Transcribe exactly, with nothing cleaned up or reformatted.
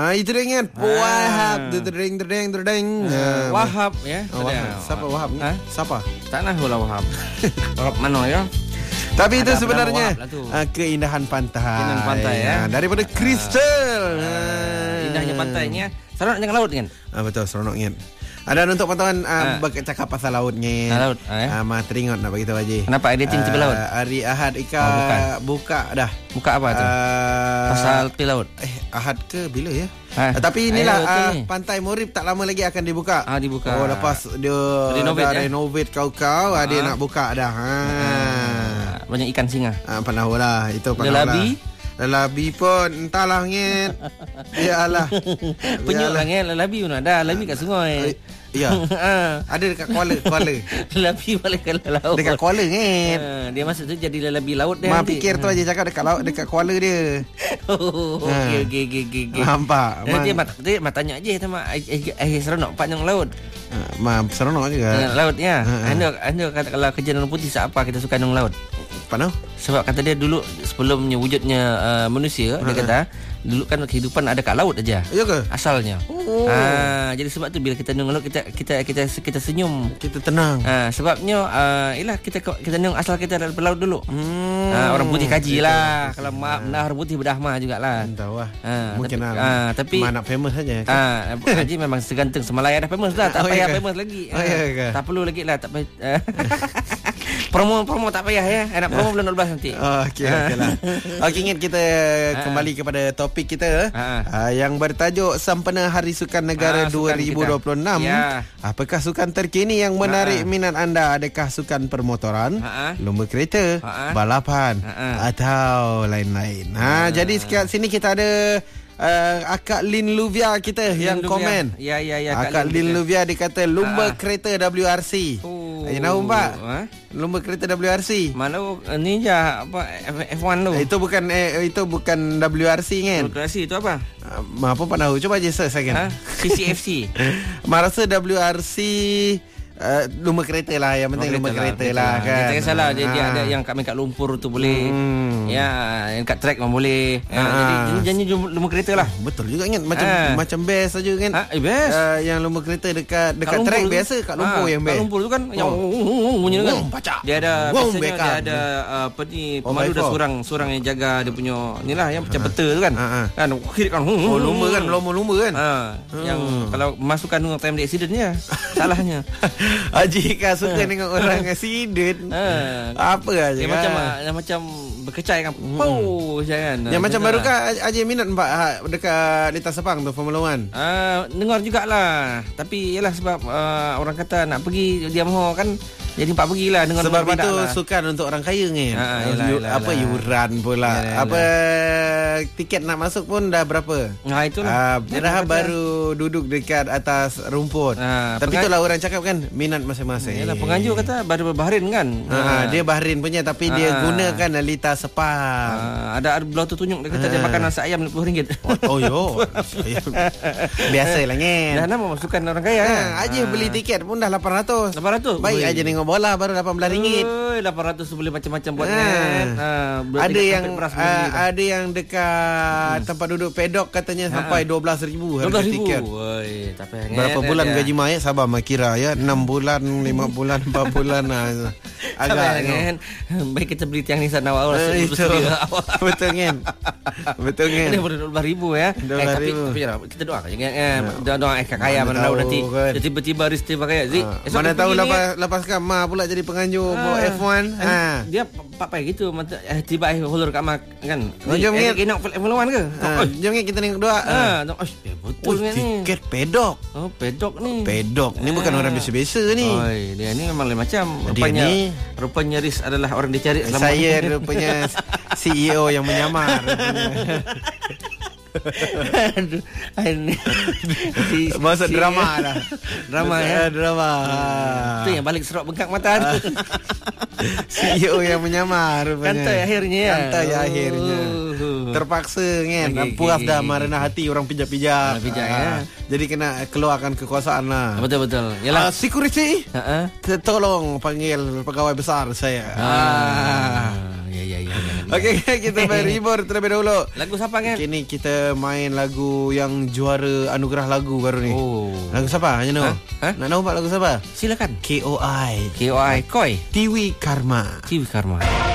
Ah, itu dia ingat. Ah. Wahab. Derdeng, derdeng, derdeng. Ah, Wahab ya. Oh, Wahab. Siapa Wahab ni? Ha? Siapa? Tak nak pula Wahab. Wahab mana ya? Tapi itu Ada sebenarnya Wahab lah tu. uh, keindahan pantai. Keindahan pantai, ya. Ah, daripada kristal. Ah, indahnya pantainya. Seronok jangan laut kan? Ah, betul, seronok ingat. Ada untuk pantauan uh, Ah. bercakap pasal lautnya. Ah, laut, ah, eh? Ah, mah teringat nak bagi tahu Haji. Kenapa editing tepi laut? Hari Ahad Ika Oh, bukan. buka dah. Buka apa tu? Uh, Pasal tepi laut. Eh, Ahad ke bila ya? Ah. Ah, tapi inilah Ayo, betul ah, ni. Pantai Morib tak lama lagi akan dibuka. Ah, dibuka. Oh, lepas dia Renovate, dah ya? renovate kau-kau, ah. dia Ah. nak buka dah. Ha. Ah, banyak ikan singa. Ah, panahu lah. Itu panahu lah. Lelabi? Lelabi pun entahlah ngit. Yalah. Penyuk Yalah. lah kan. Lelabi pun ada. Lelabi kat sungai. Ya. Ah. Ada dekat Kuala, Kuala. Lelabi balik ke laut. Dekat Kuala ngit. Ah, dia masuk tu jadi lelabi laut dia. Ma nanti. fikir tu aja cakap dekat laut, dekat Kuala dia. Oh, Ah. okey okey okey okey. okey. Nampak. Dia Ma, dia mat dia mat tanya je sama eh eh seronok panjang laut. Ah, ma seronok juga. Tengah laut ya. Ah, ah. Anda anda kata kalau kerja nang putih siapa kita suka nang laut? Panahu? Sebab kata dia dulu sebelumnya wujudnya uh, manusia, dia kata dulu kan kehidupan ada kat laut aja. Ya ke? Asalnya. Oh. Ah, jadi sebab tu bila kita nang laut kita kita kita kita senyum. Kita tenang. Ah, sebabnya uh, ialah kita kita nang asal kita dari laut dulu. Hmm. Ah, orang putih kaji lah. Kalau maaf benar orang putih berdahmah jugalah. Tahu lah. Ah, Mungkin tapi, lah. ah, tapi Ma nak famous saja. Ah, Haji memang seganteng Semalaya dah famous dah, tak Oh, payah ya ke? famous lagi. Oh, ya Ah, ke? tak perlu lagi lah, tak payah. Promo-promo tak payah ya. Eh, nak promo bulan dua belas nanti. Oh, okey okeylah. Okey, ingat kita kembali kepada topik kita Ah. uh, yang bertajuk Sempena Hari Sukan Negara Ah, sukan dua ribu dua puluh enam. kita. Ya. Apakah sukan terkini yang menarik Ah. minat anda? Adakah sukan permotoran, Ah. lumba kereta, Ah. balapan Ah. atau lain-lain? Ha, jadi sekat sini kita ada uh, Akak Lin Luvia kita Lin yang Luvia. komen. Ya ya ya. Akak Lin Luvia dia kata lumba Ah. kereta W R C. Oh. You know, Mbak? Ha? Lumba kereta W R C. Mana ni je apa F- F1 tu. Itu bukan eh, itu bukan W R C kan? Demokrasi itu apa? Uh, apa pun tahu. Cuba je search second. Ha? C C F C. Merasa W R C uh, lumba kereta lah. Yang penting lumba kereta, lah, kan. Kita salah dia, dia Ah. ada yang kat main kat lumpur tu boleh. Hmm. Ya, yang kat track pun boleh. Ya, Ah. jadi jadi janji lumba kereta lah. Betul juga kan. Macam Ah. macam best saja kan. Ha, eh best. Uh, yang lumba kereta dekat dekat Kat track lumpur tu. biasa kat lumpur Ah, yang kat best. lumpur tu kan yang Oh. bunyi tu kan. Wong, pacak. Dia ada Wong, biasanya backup. dia ada uh, apa ni Oh, pemandu by dan four. seorang seorang yang jaga dia punya inilah yang macam peta tu kan. Ah, ah. Kan kiri kan. Oh, lumba kan, lumba-lumba kan. Ha, yang kalau masukkan tu time dia accident je. Salahnya. Haji kan suka tengok orang accident. Ha. Apa aja. Dia macam dia macam berkecai kan. Pow jangan. Yang macam baru kan Haji minat nampak ha, dekat Lintas Sepang tu Formula One. Ah, dengar jugalah. Tapi yalah sebab uh, orang kata nak pergi dia mahu kan. Jadi empat pergilah dengan Sebab badak itu lah. sukan untuk orang kaya kan. Ha, yelah, Yu- yelah, apa yelah. yuran pula. Yelah, Apa tiket nak masuk pun dah berapa? Ha itulah. Ah, Dia dah nak kata- baru duduk dekat atas rumput. Ah, Tapi pengan- itulah orang cakap kan minat masing-masing. Yalah penganjur kata baru Bahrain kan. Ah, dia Bahrain punya tapi dia Ah. gunakan Lita Sepang. Ah, ada ada belau tu tunjuk dia kata dia Ah. makan nasi ayam lima puluh ringgit. Oh yo. Biasalah kan. Dah nama masukkan orang kaya kan. Ha, Haji beli tiket pun dah lapan ratus. lapan ratus. Baik Oi. aja tengok bola baru lapan belas ringgit. Oi, lapan ratus tu boleh macam-macam buat Ah. kan. Ha, boleh Ada tiket yang paket beras uh, boleh beli. ada yang dekat tempat duduk pedok katanya Ha, sampai ha. dua belas ribu dua harga belas ribu. tiket. Oi, tak payah. Berapa kan, bulan dia. gaji mayat sabar mak kira ya enam bulan, lima bulan, empat bulan nah. Tak Agak payah, kan. Baik kita beli tiang ni sana awal Eh, sebelum itu. sedia awal. Betul kan? Betul kan? Ini boleh dua belas ribu ya. dua belas Eh, tapi, ribu. tapi jangan, kita doa jangan eh, doa doa eh kaya Mana mana tahu tahu, nanti kan. dia tiba-tiba rezeki kaya. Zik, Ha, esok mana kita tahu pergi ni, lepas lepaskan ma pula jadi penganjur Ah. bawa F satu. Eh, Ha. Dia pak pai gitu mata- eh, tiba eh holder kat mak kan. Oh, jom, eh, Ngit. nak Formula One ke? Ha, Oh, jom kan kita tengok doa. Ha. ah, oh, eh, betul Oh, kan ni. tiket pedok. Oh, pedok ni. Pedok. Ni bukan Ah. orang biasa-biasa ni. Oi, dia ni memang lain macam. Dia Rupanya ni- rupanya Riz adalah orang dicari selama Saya rupanya C E O yang menyamar. Aduh, ini si- Masa si- drama dah. Drama Masa, ya. eh, Drama. Itu yang balik serok bengkak mata tu. C E O yang menyamar rupanya. Kantai akhirnya ya. Kantai akhirnya. Oh. Terpaksa kan. Okey, Puas okey, dah okey. marah hati orang pijak-pijak. Orang pijak, Ah, ya. Jadi kena keluarkan kekuasaan lah. Betul betul. Ah, Yalah. security. Ha Tolong panggil pegawai besar saya. Ah. Ya ya ya. Jangan Okey, kita berhibur terlebih dahulu. Lagu siapa kan? Kini kita main lagu yang juara anugerah lagu baru ni. Oh. Lagu siapa? You know? Ha? Ha? Nak tahu pak lagu siapa? Silakan. K O I. K O I Koi. Tiwi Karma. Tiwi Karma.